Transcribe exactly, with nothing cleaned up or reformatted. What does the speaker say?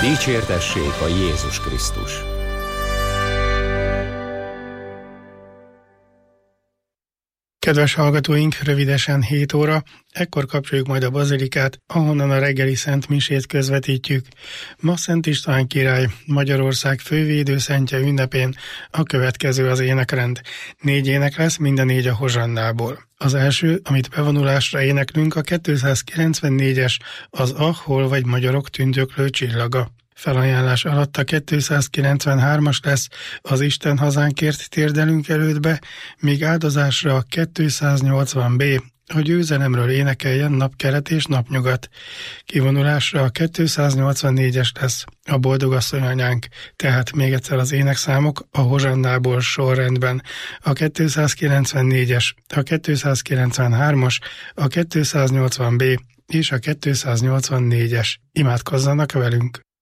Dicsértessék a Jézus Krisztus! Kedves hallgatóink, rövidesen hét óra, ekkor kapcsoljuk majd a bazilikát, ahonnan a reggeli szent misét közvetítjük. Ma Szent István király, Magyarország fővédőszentje ünnepén a következő az énekrend. Négy ének lesz, minden négy a hozsannából. Az első, amit bevonulásra éneklünk, a kétszázkilencvennégyes, az Ah, hol vagy magyarok tündöklő csillaga. Felajánlás alatt a kétszázkilencvenhármas lesz, az Isten hazánkért térdelünk elődbe, míg áldozásra a kétszáznyolcvan bé, a győzelemről énekeljen napkelet és napnyugat. Kivonulásra a kétszáznyolcvannégyes lesz, a boldogasszony anyánk, tehát még egyszer az énekszámok a hozsannából sorrendben. A kétszázkilencvennégyes, a kétszázkilencvenhármas, a kétszáznyolcvan bé és a kétszáznyolcvannégyes. Imádkozzanak velünk!